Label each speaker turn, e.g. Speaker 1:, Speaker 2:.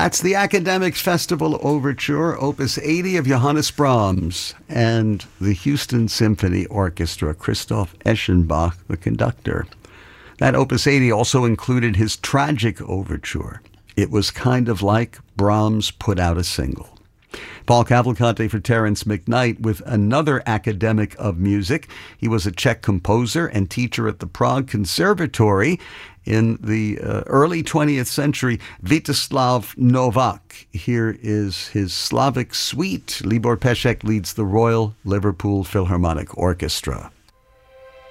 Speaker 1: That's the Academics Festival Overture, Opus 80 of Johannes Brahms, and the Houston Symphony Orchestra, Christoph Eschenbach, the conductor. That Opus 80 also included his tragic overture. It was kind of like Brahms put out a single. Paul Cavalcante for Terence McKnight with another academic of music. He was a Czech composer and teacher at the Prague Conservatory. In the early 20th century, Vítězslav Novak. Here is his Slavic suite. Libor Pešek leads the Royal Liverpool Philharmonic Orchestra.